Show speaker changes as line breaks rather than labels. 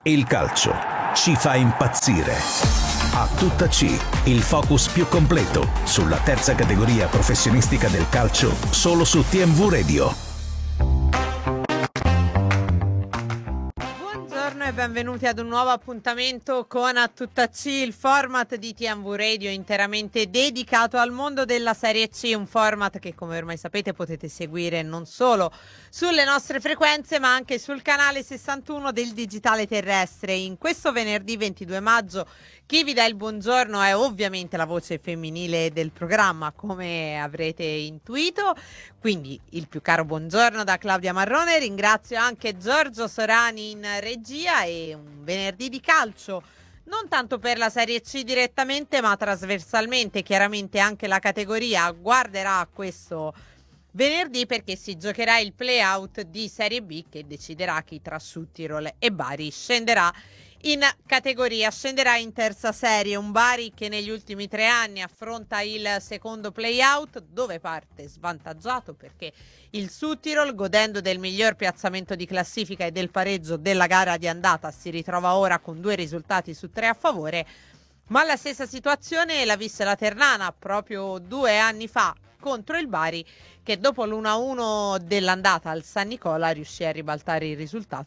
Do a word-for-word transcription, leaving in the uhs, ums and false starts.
Il calcio ci fa impazzire. A tutta C, il focus più completo sulla terza categoria professionistica del calcio, solo su T M V Radio.
Buongiorno e benvenuti ad un nuovo appuntamento con A Tutta C, il format di T M V Radio interamente dedicato al mondo della Serie C, un format che, come ormai sapete, potete seguire non solo sulle nostre frequenze ma anche sul canale sessantuno del digitale terrestre. In questo venerdì ventidue maggio chi vi dà il buongiorno è ovviamente la voce femminile del programma, come avrete intuito, quindi il più caro buongiorno da Claudia Marrone. Ringrazio anche Giorgio Sorani in regia e un venerdì di calcio non tanto per la Serie C direttamente ma trasversalmente. Chiaramente anche la categoria guarderà questo venerdì perché si giocherà il play-out di Serie B che deciderà chi tra Südtirol e Bari scenderà in categoria, scenderà in terza serie. Un Bari che negli ultimi tre anni affronta il secondo play-out dove parte svantaggiato perché il Südtirol, godendo del miglior piazzamento di classifica e del pareggio della gara di andata, si ritrova ora con due risultati su tre a favore, ma la stessa situazione la visse la Ternana proprio due anni fa contro il Bari, che dopo l'uno a uno dell'andata al San Nicola riuscì a ribaltare il risultato